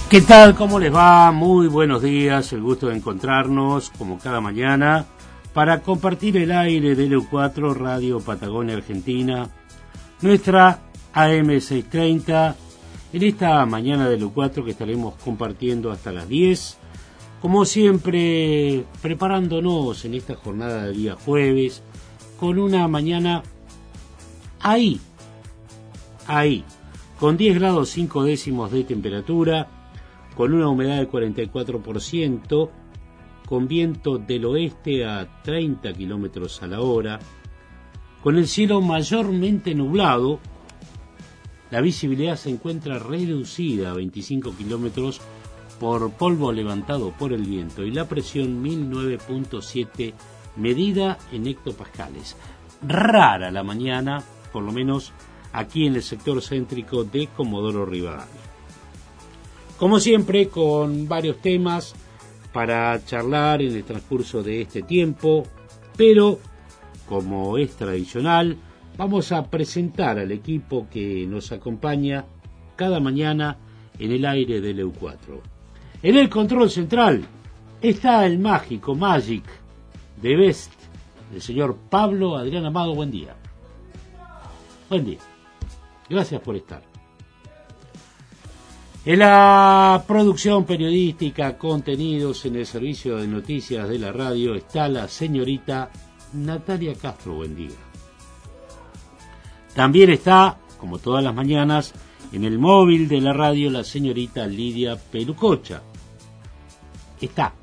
¿Qué tal? ¿Cómo les va? Muy buenos días, el gusto de encontrarnos como cada mañana para compartir el aire de LU4 Radio Patagonia Argentina, nuestra AM630, en esta mañana de LU4 que estaremos compartiendo hasta las 10, como siempre preparándonos en esta jornada de día jueves, con una mañana ahí, con 10 grados 5 décimos de temperatura, con una humedad del 44%, con viento del oeste a 30 kilómetros a la hora, con el cielo mayormente nublado, la visibilidad se encuentra reducida a 25 kilómetros por polvo levantado por el viento y la presión 1009.7 medida en hectopascales. Rara la mañana, por lo menos aquí en el sector céntrico de Comodoro Rivadavia. Como siempre, con varios temas para charlar en el transcurso de este tiempo, pero, como es tradicional, vamos a presentar al equipo que nos acompaña cada mañana en el aire del EU4. En el control central está el mágico Magic de Best, el señor Pablo Adrián Amado. Buen día. Buen día. Gracias por estar. En la producción periodística, contenidos en el servicio de noticias de la radio, está la señorita Natalia Castro. Buen día. También está, como todas las mañanas, en el móvil de la radio la señorita Lidia Pelucocha. Está.